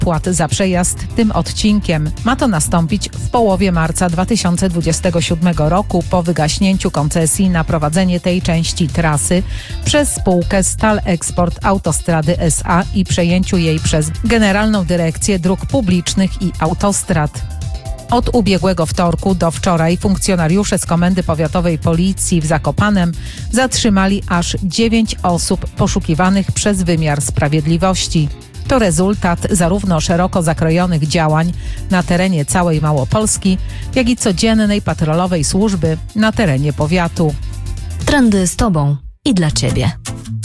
opłat za przejazd tym odcinkiem. Ma to nastąpić w połowie marca 2027 roku po wygaśnięciu koncesji na prowadzenie tej części trasy przez spółkę Stal Export Autostrady S.A. i przejęciu jej przez Generalną Dyrekcję Dróg Publicznych i Autostrad. Od ubiegłego wtorku do wczoraj funkcjonariusze z Komendy Powiatowej Policji w Zakopanem zatrzymali aż 9 osób poszukiwanych przez wymiar sprawiedliwości. To rezultat zarówno szeroko zakrojonych działań na terenie całej Małopolski, jak i codziennej patrolowej służby na terenie powiatu. Trendy z Tobą i dla Ciebie.